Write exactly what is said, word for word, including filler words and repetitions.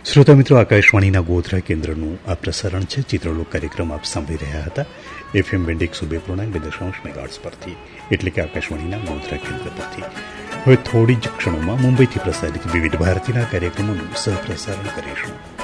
શ્રોતા મિત્રો, આકાશવાણીના ગોધરા કેન્દ્રનું આ પ્રસારણ છે. ચિત્રલોક કાર્યક્રમ આપ સાંભળી રહ્યા હતા એફએમ બેન્ડ એકસો બે પૂર્ણાંક બે દશાંશ મેગાહર્ટ્ઝ પરથી, એટલે કે આકાશવાણીના ગોધરા કેન્દ્ર પરથી. હવે થોડી જ ક્ષણોમાં મુંબઈથી પ્રસારિત વિવિધ ભારતીના કાર્યક્રમોનું સહપ્રસારણ કરીશું.